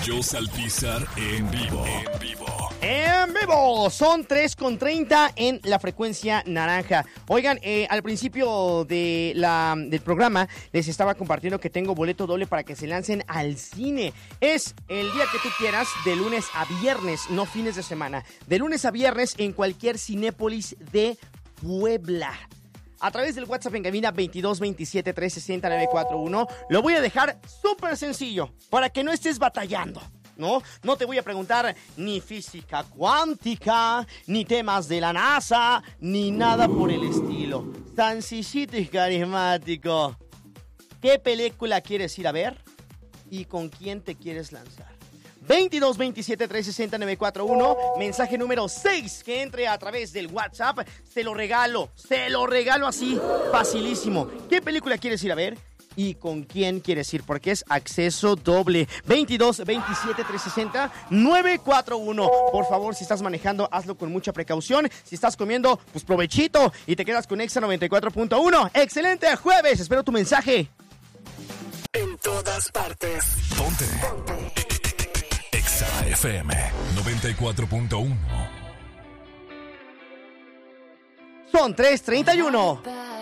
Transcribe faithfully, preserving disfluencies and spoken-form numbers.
Pollo Salpizar en vivo. En vivo. En vivo, son tres con treinta en la frecuencia naranja. Oigan, eh, al principio de la, del programa les estaba compartiendo que tengo boleto doble para que se lancen al cine. Es el día que tú quieras, de lunes a viernes, no fines de semana. De lunes a viernes en cualquier Cinépolis de Puebla. A través del WhatsApp en cabina veintidós veintisiete trescientos sesenta nueve cuatro uno. Lo voy a dejar súper sencillo para que no estés batallando. No, no te voy a preguntar ni física cuántica, ni temas de la NASA, ni nada por el estilo. Sencillito y carismático. ¿Qué película quieres ir a ver? ¿Y con quién te quieres lanzar? veintidós veintisiete trescientos sesenta nueve cuatro uno, mensaje número seis que entre a través del WhatsApp. Se lo regalo, se lo regalo así, facilísimo. ¿Qué película quieres ir a ver? ¿Y con quién quieres ir? Porque es acceso doble. veintidós veintisiete trescientos sesenta nueve cuatro uno. Por favor, si estás manejando, hazlo con mucha precaución. Si estás comiendo, pues provechito. Y te quedas con Exa noventa y cuatro punto uno. ¡Excelente jueves! Espero tu mensaje. En todas partes. Ponte. Ponte. Exa F M noventa y cuatro punto uno. Son tres treinta y uno.